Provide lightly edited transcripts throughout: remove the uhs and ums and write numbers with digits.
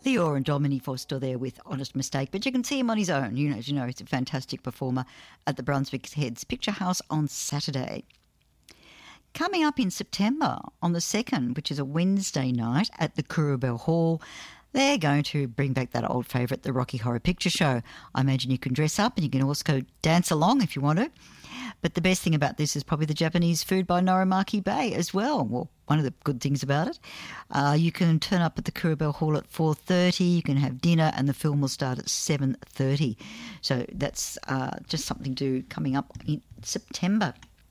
Lior and Dominique Foster there with Honest Mistake, but you can see him on his own. As you know, he's a fantastic performer at the Brunswick Heads Picture House on Saturday. Coming up in September on the 2nd, which is a Wednesday night at the Kurubel Hall, they're going to bring back that old favourite, the Rocky Horror Picture Show. I imagine you can dress up and you can also dance along if you want to. But the best thing about this is probably the Japanese food by Norimaki Bay as well. Well, one of the good things about it. You can turn up at the Kurubel Hall at 4:30. You can have dinner and the film will start at 7:30. So that's just something to do coming up in September.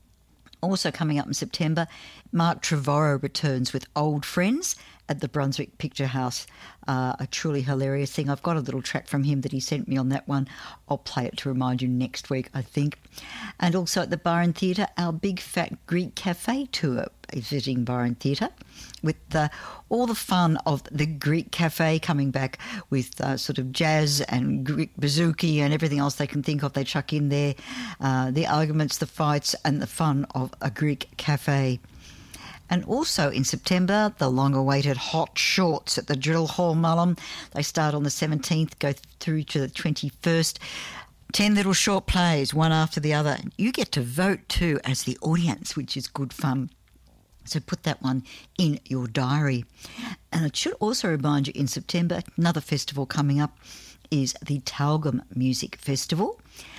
Also coming up in September, Mark Trevorrow returns with Old Friends at the Brunswick Picture House. A truly hilarious thing. I've got a little track from him that he sent me on that one. I'll play it to remind you next week, I think. And also at the Byron Theatre, our Big Fat Greek Cafe tour is visiting Byron Theatre with all the fun of the Greek Cafe coming back with sort of jazz and Greek bouzouki and everything else they can think of. They chuck in there the arguments, the fights and the fun of a Greek Cafe. And also in September, the long-awaited Hot Shorts at the Drill Hall Mullum. They start on the 17th, go through to the 21st. 10 little short plays, one after the other. You get to vote too as the audience, which is good fun. So put that one in your diary. And it should also remind you in September, another festival coming up is the Tyalgum Music Festival.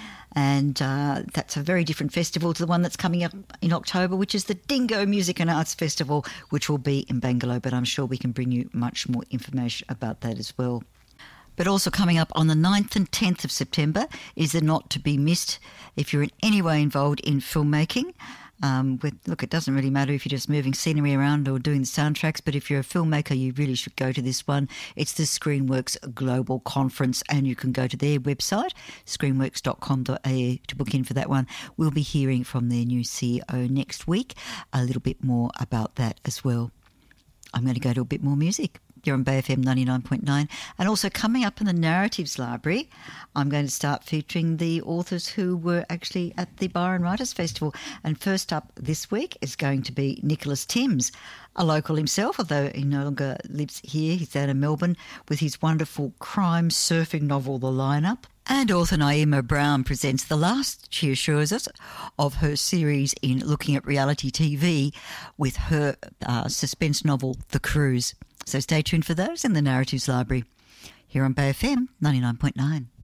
And that's a very different festival to the one that's coming up in October, which is the Dingo Music and Arts Festival, which will be in Bangalore. But I'm sure we can bring you much more information about that as well. But also coming up on the 9th and 10th of September is the not to be missed if you're in any way involved in filmmaking. Look, it doesn't really matter if you're just moving scenery around or doing the soundtracks, but if you're a filmmaker, you really should go to this one. It's the Screenworks Global Conference, and you can go to their website, screenworks.com.au, to book in for that one. We'll be hearing from their new CEO next week, a little bit more about that as well. I'm going to go to a bit more music. You're on Bay FM 99.9. And also coming up in the Narratives Library, I'm going to start featuring the authors who were actually at the Byron Writers Festival. And first up this week is going to be Nicholas Timms, a local himself, although he no longer lives here. He's down in Melbourne with his wonderful crime surfing novel, The Lineup. And author Naima Brown presents the last, she assures us, of her series in looking at reality TV with her suspense novel, The Cruise. So stay tuned for those in the Narratives Library here on Bay FM 99.9.